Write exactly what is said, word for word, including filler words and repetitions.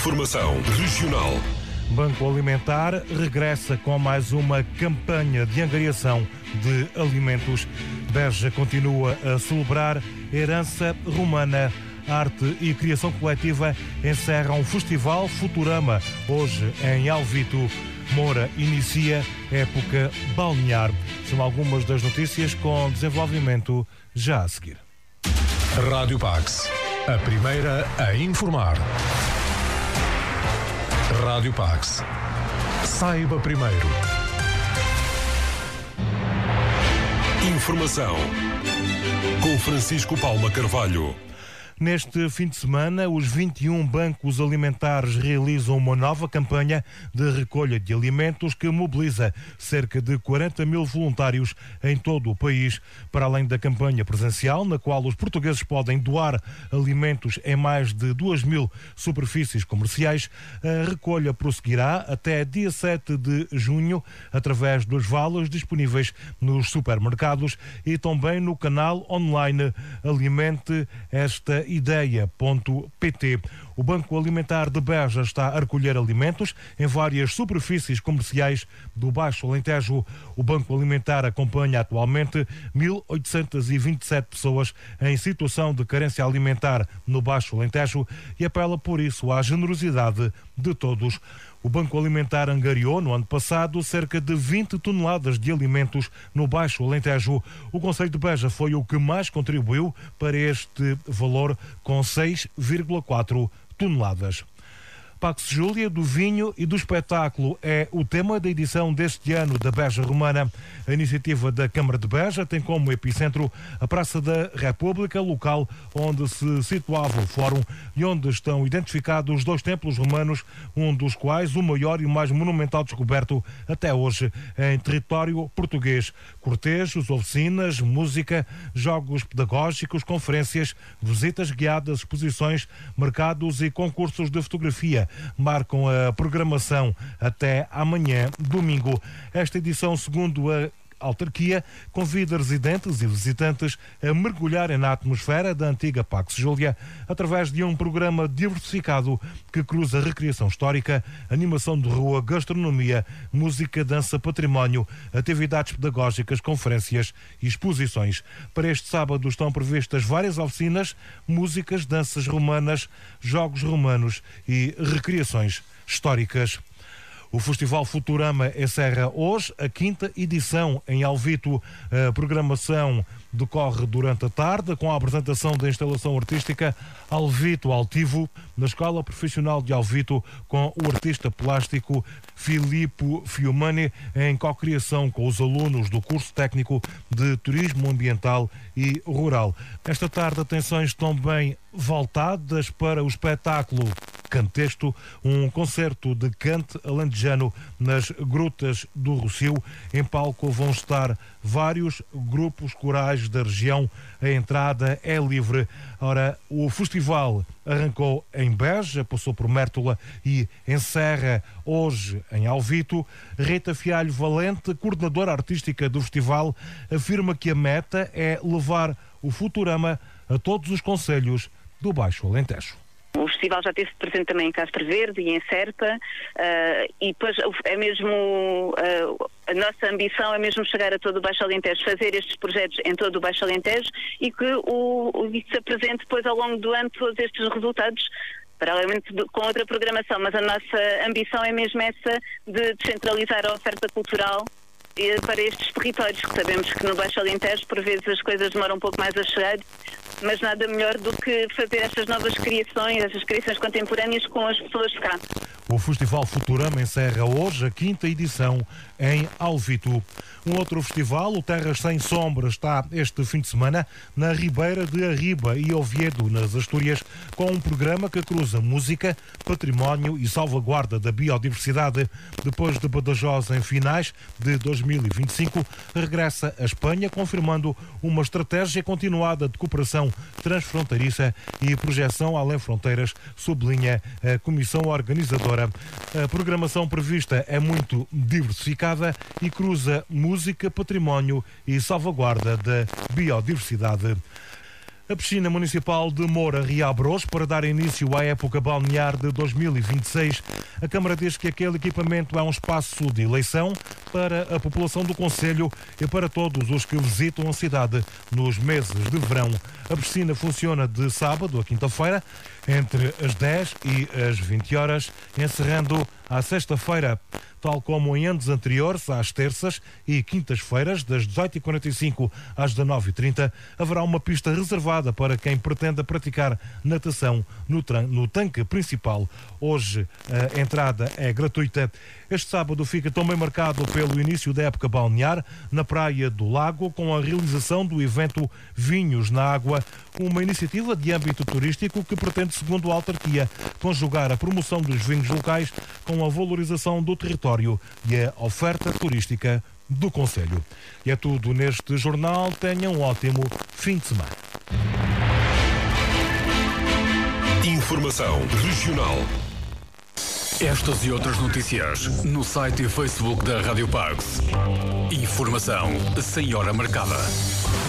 Informação regional. Banco Alimentar regressa com mais uma campanha de angariação de alimentos. Beja continua a celebrar herança romana. Arte e criação coletiva encerram o Festival Futurama, hoje em Alvito. Moura inicia época balnear. São algumas das notícias com desenvolvimento já a seguir. Rádio Pax, a primeira a informar. Rádio Pax. Saiba primeiro. Informação com Francisco Palma Carvalho. Neste fim de semana, os vinte e um bancos alimentares realizam uma nova campanha de recolha de alimentos que mobiliza cerca de quarenta mil voluntários em todo o país. Para além da campanha presencial, na qual os portugueses podem doar alimentos em mais de duas mil superfícies comerciais, a recolha prosseguirá até dia sete de junho, através dos vales disponíveis nos supermercados e também no canal online Alimente Esta ideia ponto pt. O Banco Alimentar de Beja está a recolher alimentos em várias superfícies comerciais do Baixo Alentejo. O Banco Alimentar acompanha atualmente mil oitocentas e vinte e sete pessoas em situação de carência alimentar no Baixo Alentejo e apela por isso à generosidade de todos. O Banco Alimentar angariou, no ano passado, cerca de vinte toneladas de alimentos no Baixo Alentejo. O concelho de Beja foi o que mais contribuiu para este valor, com seis vírgula quatro toneladas. Pax Júlia, do vinho e do espetáculo é o tema da edição deste ano da Beja Romana. A iniciativa da Câmara de Beja tem como epicentro a Praça da República, local onde se situava o fórum e onde estão identificados dois templos romanos, um dos quais o maior e o mais monumental descoberto até hoje em território português. Cortejos, oficinas, música, jogos pedagógicos, conferências, visitas guiadas, exposições, mercados e concursos de fotografia marcam a programação até amanhã, domingo. Esta edição, segundo a autarquia, convida residentes e visitantes a mergulharem na atmosfera da antiga Pax Júlia através de um programa diversificado que cruza recreação histórica, animação de rua, gastronomia, música, dança, património, atividades pedagógicas, conferências e exposições. Para este sábado estão previstas várias oficinas, músicas, danças romanas, jogos romanos e recreações históricas. O Festival Futurama encerra hoje a quinta edição em Alvito. A programação decorre durante a tarde com a apresentação da instalação artística Alvito Altivo na Escola Profissional de Alvito, com o artista plástico Filippo Fiumani em cocriação com os alunos do curso técnico de Turismo Ambiental e Rural. Esta tarde, atenções também voltadas para o espetáculo Cantexto, um concerto de cante alentejano nas Grutas do Rossio. Em palco vão estar vários grupos corais da região. A entrada é livre. Ora, o festival arrancou em Beja, passou por Mértola e encerra hoje em Alvito. Rita Fialho Valente, coordenadora artística do festival, afirma que a meta é levar o Futurama a todos os concelhos do Baixo Alentejo. O festival já esteve presente também em Castro Verde e em Serpa, uh, e depois é mesmo, uh, a nossa ambição é mesmo chegar a todo o Baixo Alentejo, fazer estes projetos em todo o Baixo Alentejo e que o, o, se apresente depois ao longo do ano todos estes resultados, paralelamente do, com outra programação, mas a nossa ambição é mesmo essa de descentralizar a oferta cultural para estes territórios, que sabemos que no Baixo Alentejo por vezes as coisas demoram um pouco mais a chegar, mas nada melhor do que fazer estas novas criações, estas criações contemporâneas com as pessoas de cá. O Festival Futurama encerra hoje a quinta edição em Alvito. Um outro festival, o Terras Sem Sombra, está este fim de semana na Ribeira de Arriba e Oviedo, nas Astúrias, com um programa que cruza música, património e salvaguarda da biodiversidade. Depois de Badajoz em finais de dois mil e vinte e cinco, regressa à Espanha, confirmando uma estratégia continuada de cooperação transfronteiriça e projeção além fronteiras, sublinha a comissão organizadora. A programação prevista é muito diversificada e cruza música, património e salvaguarda da biodiversidade. A piscina municipal de Moura reabre hoje para dar início à época balnear de dois mil e vinte e seis. A Câmara diz que aquele equipamento é um espaço de eleição para a população do concelho e para todos os que visitam a cidade nos meses de verão. A piscina funciona de sábado a quinta-feira, entre as dez e as vinte horas, encerrando à sexta-feira, tal como em anos anteriores, às terças e quintas-feiras, das dezoito e quarenta e cinco às dezenove e trinta, haverá uma pista reservada para quem pretenda praticar natação no, no tanque principal. Hoje a entrada é gratuita. Este sábado fica também marcado pelo início da época balnear na Praia do Lago, com a realização do evento Vinhos na Água, uma iniciativa de âmbito turístico que pretende, segundo a autarquia, conjugar a promoção dos vinhos locais com a valorização do território e a oferta turística do concelho. E é tudo neste jornal. Tenham um ótimo fim de semana. Informação regional. Estas e outras notícias no site e Facebook da Rádio Pax. Informação sem hora marcada.